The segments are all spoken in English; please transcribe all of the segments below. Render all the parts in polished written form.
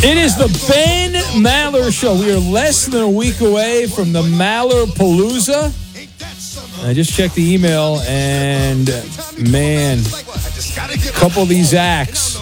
It is the Ben Maller Show. We are less than a week away from the Maller Palooza. I just checked the email, and man, a couple of these acts,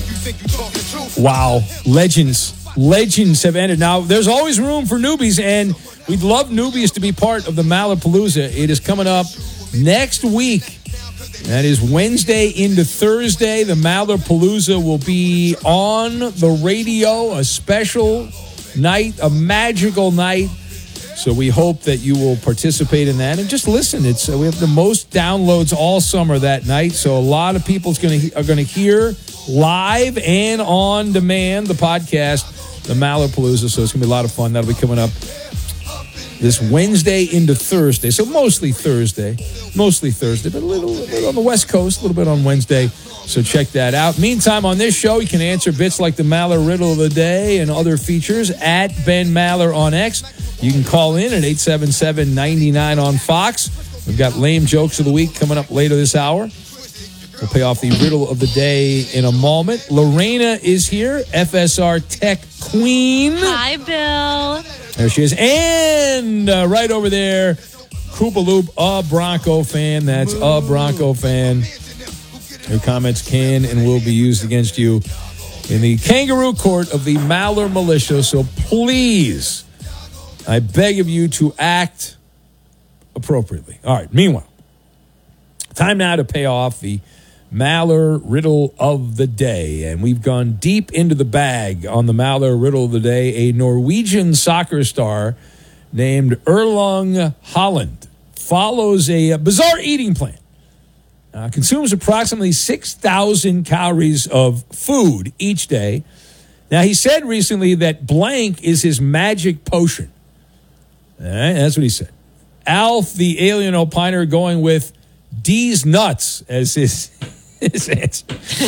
wow, legends have entered. Now, there's always room for newbies, and we'd love newbies to be part of the Maller Palooza. It is coming up next week. That is Wednesday into Thursday. The Maller Palooza will be on the radio, a special night, a magical night. So we hope that you will participate in that and just listen. We have the most downloads all summer that night, so a lot of people are going to hear live and on demand the podcast, the Maller Palooza. So it's going to be a lot of fun. That'll be coming up this Wednesday into Thursday. So mostly Thursday, but a little on the West Coast, a little bit on Wednesday. So check that out. Meantime, on this show, you can answer bits like the Maller Riddle of the Day and other features at Ben Maller on X. You can call in at 877-99 on Fox. We've got lame jokes of the week coming up later this hour. We'll pay off the riddle of the day in a moment. Lorena is here, FSR Tech Queen. Hi, Bill. There she is. And right over there, Koopa Loop, a Bronco fan. That's a Bronco fan. Your comments can and will be used against you in the kangaroo court of the Maller Militia. So please, I beg of you to act appropriately. All right, meanwhile, time now to pay off the Maller Riddle of the Day. And we've gone deep into the bag on the Maller Riddle of the Day. A Norwegian soccer star named Erling Haaland follows a bizarre eating plan. Consumes approximately 6,000 calories of food each day. Now, he said recently that blank is his magic potion. All right, that's what he said. Alf, the alien opiner, going with D's nuts as his answer.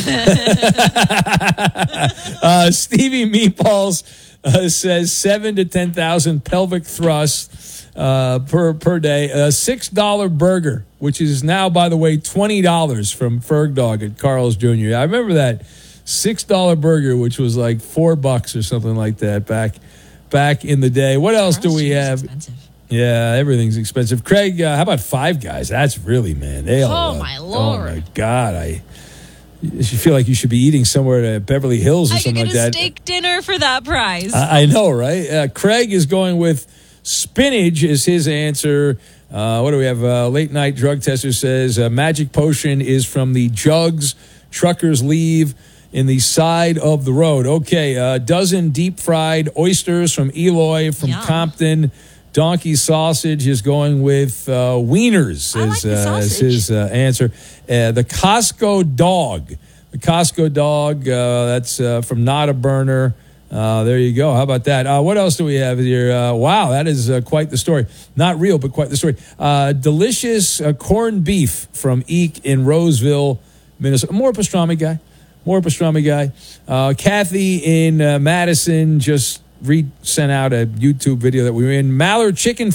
Stevie Meatballs says 7 to 10,000 pelvic thrusts per day. A $6 burger, which is now, by the way, $20 from Ferg Dog at Carl's Jr. I remember that $6 burger, which was like $4 or something like that back in the day. What else do we have? Expensive. Yeah, everything's expensive. Craig, how about Five Guys? That's really, man. My Lord. Oh, my God. You feel like you should be eating somewhere at Beverly Hills or something like that. I could get a steak dinner for that price. I know, right? Craig is going with spinach as his answer. What do we have? Late Night Drug Tester says magic potion is from the jugs truckers leave in the side of the road. Okay, a dozen deep-fried oysters from Eloy from Compton. Donkey Sausage is going with wieners as his answer. The Costco Dog. The Costco Dog, that's from Not a Burner. There you go. How about that? What else do we have here? Wow, that is quite the story. Not real, but quite the story. Delicious corned beef from Eek in Roseville, Minnesota. More pastrami guy. Kathy in Madison just sent out a YouTube video that we were in. Mallard chicken